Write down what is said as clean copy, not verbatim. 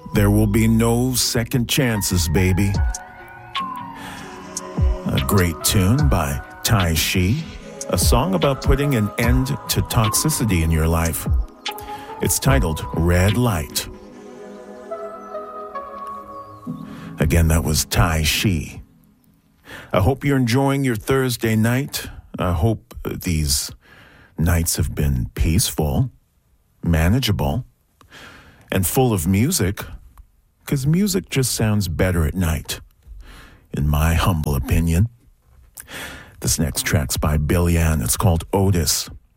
There will be no second chances, baby. A great tune by Tai Shi, a song about putting an end to toxicity in your life. It's titled Red Light. Again, that was Tai Shi. I hope you're enjoying your Thursday night. I hope these nights have been peaceful, manageable, and full of music, because music just sounds better at night, in my humble opinion. This next track's by Billy Ann. It's called Otis.